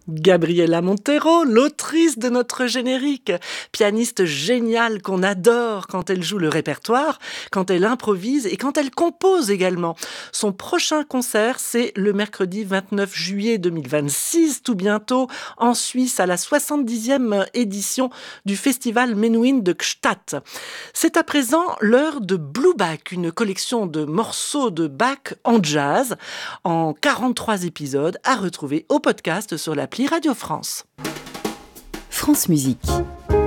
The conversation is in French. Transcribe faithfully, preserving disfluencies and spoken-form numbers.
Gabriela Montero, l'autrice de notre générique, pianiste géniale qu'on adore quand elle joue le répertoire, quand elle improvise et quand elle compose également. Son prochain concert, c'est le mercredi vingt-neuf juillet deux mille vingt-six, tout bientôt, en Suisse, à la soixante-dixième édition du festival Menuhin de Gstaad. C'est à présent l'heure de Blue Bach, une collection de morceaux de Bach en jazz, en quarante-trois épisodes, à retrouver au podcast sur l'appli Radio France. France Musique.